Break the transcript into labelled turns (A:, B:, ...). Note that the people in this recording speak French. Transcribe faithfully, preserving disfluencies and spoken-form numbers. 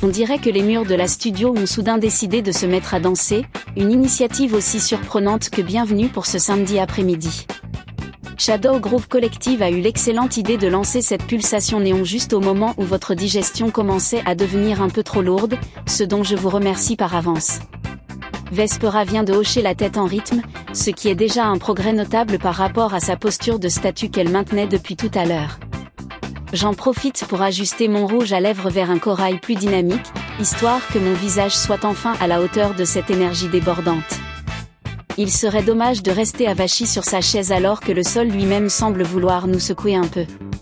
A: On dirait que les murs de la studio ont soudain décidé de se mettre à danser, une initiative aussi surprenante que bienvenue pour ce samedi après-midi. Shadow Groove Collective a eu l'excellente idée de lancer cette pulsation néon juste au moment où votre digestion commençait à devenir un peu trop lourde, ce dont je vous remercie par avance. Vespera vient de hocher la tête en rythme, ce qui est déjà un progrès notable par rapport à sa posture de statue qu'elle maintenait depuis tout à l'heure. J'en profite pour ajuster mon rouge à lèvres vers un corail plus dynamique, histoire que mon visage soit enfin à la hauteur de cette énergie débordante. Il serait dommage de rester avachi sur sa chaise alors que le sol lui-même semble vouloir nous secouer un peu.